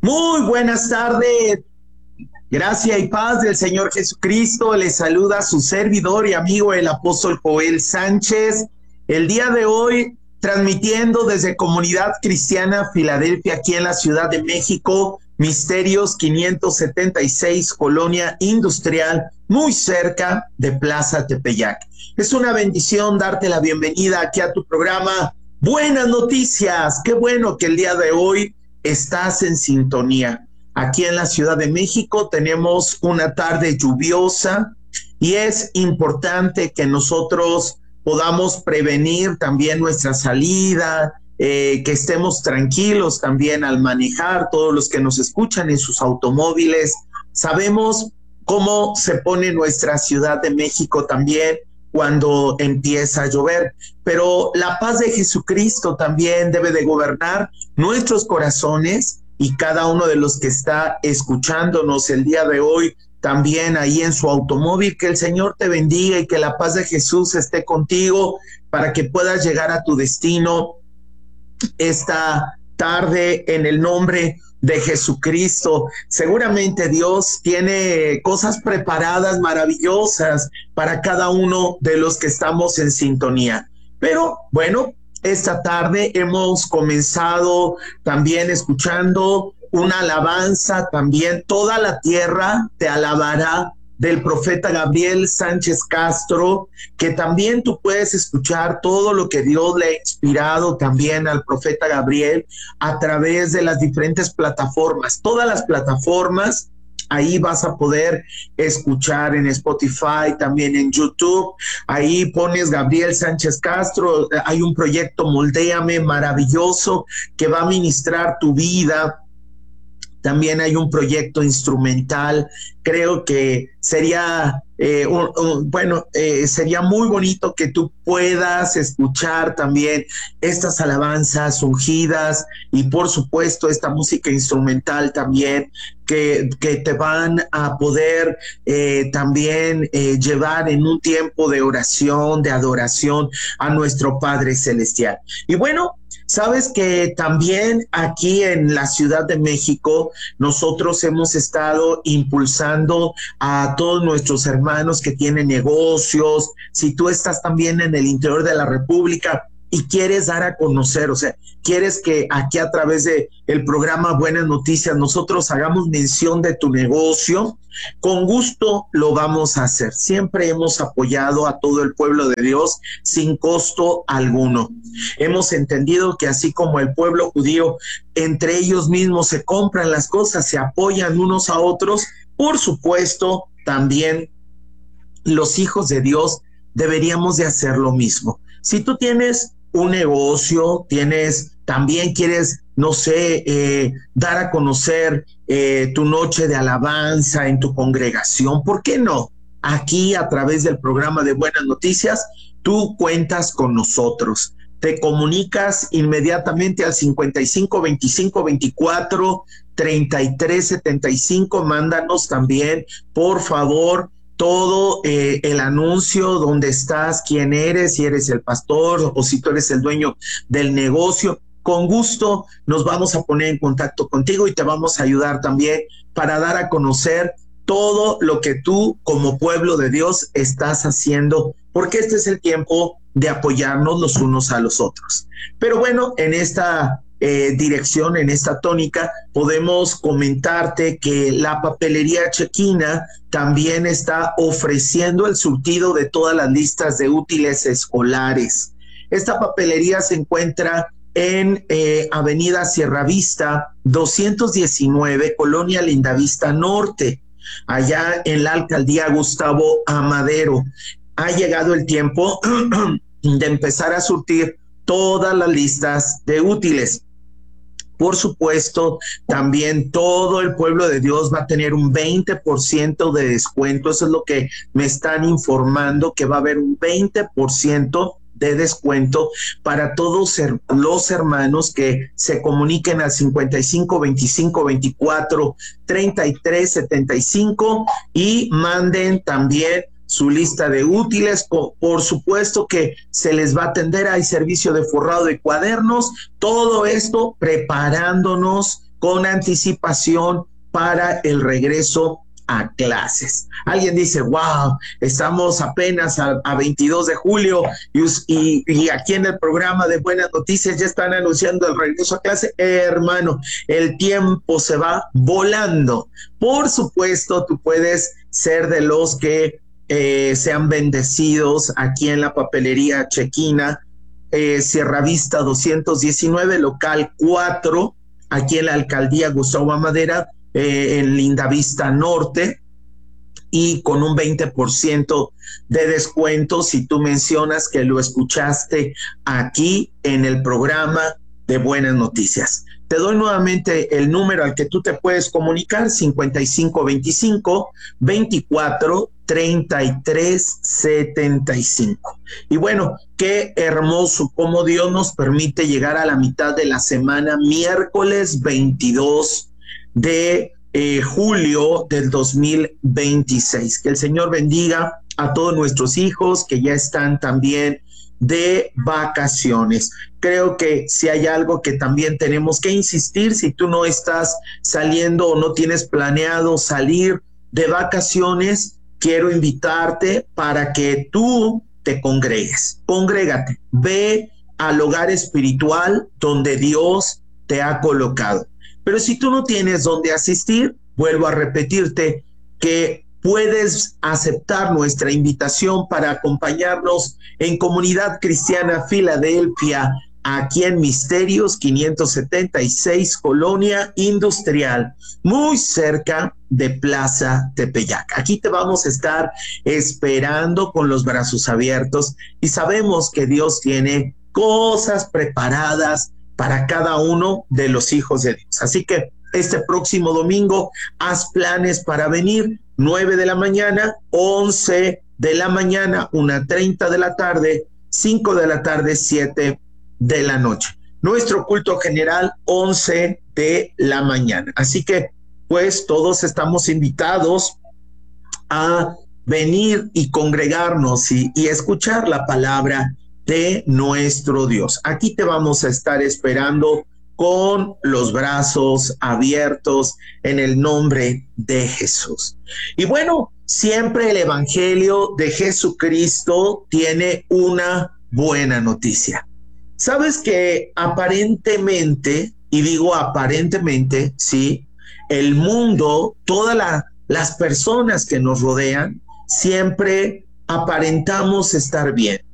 Muy buenas tardes. Gracia y paz del Señor Jesucristo. Les saluda su servidor y amigo el apóstol Joel Sánchez. El día de hoy transmitiendo desde Comunidad Cristiana Filadelfia, aquí en la Ciudad de México, Misterios 576, Colonia Industrial, muy cerca de Plaza Tepeyac. Es una bendición darte la bienvenida aquí a tu programa Buenas Noticias. Qué bueno que el día de hoy estás en sintonía. Aquí en la Ciudad de México tenemos una tarde lluviosa y es importante que nosotros podamos prevenir también nuestra salida, que estemos tranquilos también al manejar. Todos los que nos escuchan en sus automóviles, sabemos cómo se pone nuestra Ciudad de México también cuando empieza a llover, pero la paz de Jesucristo también debe de gobernar nuestros corazones, y cada uno de los que está escuchándonos el día de hoy, también ahí en su automóvil, que el Señor te bendiga y que la paz de Jesús esté contigo para que puedas llegar a tu destino esta tarde en el nombre de Jesucristo. Seguramente Dios tiene cosas preparadas maravillosas para cada uno de los que estamos en sintonía. Pero bueno, esta tarde hemos comenzado también escuchando una alabanza, también toda la tierra te alabará, del profeta Gabriel Sánchez Castro, que también tú puedes escuchar todo lo que Dios le ha inspirado también al profeta Gabriel a través de las diferentes plataformas, todas las plataformas. Ahí vas a poder escuchar en Spotify, también en YouTube. Ahí pones Gabriel Sánchez Castro. Hay un proyecto Moldéame maravilloso que va a ministrar tu vida. También hay un proyecto instrumental. Creo que sería sería muy bonito que tú puedas escuchar también estas alabanzas ungidas y por supuesto esta música instrumental también que te van a poder también llevar en un tiempo de oración, de adoración a nuestro Padre Celestial. Y bueno, sabes que también aquí en la Ciudad de México nosotros hemos estado impulsando a todos nuestros hermanos que tienen negocios. Si tú estás también en el interior de la República y quieres dar a conocer, o sea, quieres que aquí a través de el programa Buenas Noticias nosotros hagamos mención de tu negocio, con gusto lo vamos a hacer. Siempre hemos apoyado a todo el pueblo de Dios sin costo alguno. Hemos entendido que así como el pueblo judío entre ellos mismos se compran las cosas, se apoyan unos a otros, por supuesto también los hijos de Dios deberíamos de hacer lo mismo. Si tú tienes un negocio, también quieres, no sé, dar a conocer tu noche de alabanza en tu congregación, ¿por qué no? Aquí a través del programa de Buenas Noticias, tú cuentas con nosotros. Te comunicas inmediatamente al 55 25 24 33 75. Mándanos también, por favor, todo el anuncio, dónde estás, quién eres, si eres el pastor o si tú eres el dueño del negocio. Con gusto nos vamos a poner en contacto contigo y te vamos a ayudar también para dar a conocer todo lo que tú como pueblo de Dios estás haciendo, porque este es el tiempo de apoyarnos los unos a los otros. Pero bueno, en esta dirección, en esta tónica, podemos comentarte que la papelería chequina también está ofreciendo el surtido de todas las listas de útiles escolares. Esta papelería se encuentra en Avenida Sierra Vista 219, Colonia Lindavista Norte, allá en la alcaldía Gustavo Amadero. Ha llegado el tiempo de empezar a surtir todas las listas de útiles. Por supuesto, también todo el pueblo de Dios va a tener un 20% de descuento. Eso es lo que me están informando, que va a haber un 20% de descuento para todos los hermanos que se comuniquen al 55 25 24 33 75 y manden también su lista de útiles. Por supuesto que se les va a atender. Hay servicio de forrado de cuadernos, todo esto preparándonos con anticipación para el regreso a clases. Alguien dice, wow, estamos apenas a 22 de julio y aquí en el programa de Buenas Noticias ya están anunciando el regreso a clase. Hermano, el tiempo se va volando. Por supuesto, tú puedes ser de los que sean bendecidos aquí en la papelería chequina, Sierra Vista 219, local 4, aquí en la alcaldía Gustavo Amadera, en Lindavista Norte, y con un 20% de descuento si tú mencionas que lo escuchaste aquí en el programa de Buenas Noticias. Te doy nuevamente el número al que tú te puedes comunicar: 5525 24 33 75. Y bueno, qué hermoso cómo Dios nos permite llegar a la mitad de la semana, miércoles 22 de julio del 2026. Que el Señor bendiga a todos nuestros hijos que ya están también de vacaciones. Creo que si hay algo que también tenemos que insistir, si tú no estás saliendo o no tienes planeado salir de vacaciones, quiero invitarte para que tú te congregues. Congrégate, ve al hogar espiritual donde Dios te ha colocado. Pero si tú no tienes dónde asistir, vuelvo a repetirte que puedes aceptar nuestra invitación para acompañarnos en Comunidad Cristiana Filadelfia, aquí en Misterios 576, Colonia Industrial, muy cerca de Plaza Tepeyac. Aquí te vamos a estar esperando con los brazos abiertos y sabemos que Dios tiene cosas preparadas para cada uno de los hijos de Dios. Así que este próximo domingo haz planes para venir: 9 de la mañana, 11 de la mañana, 1:30 de la tarde, 5 de la tarde, 7 de la noche. Nuestro culto general, 11 de la mañana. Así que pues todos estamos invitados a venir y congregarnos y escuchar la palabra de nuestro Dios. Aquí te vamos a estar esperando con los brazos abiertos en el nombre de Jesús. Y bueno, siempre el Evangelio de Jesucristo tiene una buena noticia. Sabes que aparentemente, y digo aparentemente, sí, el mundo, las personas que nos rodean, siempre aparentamos estar bien.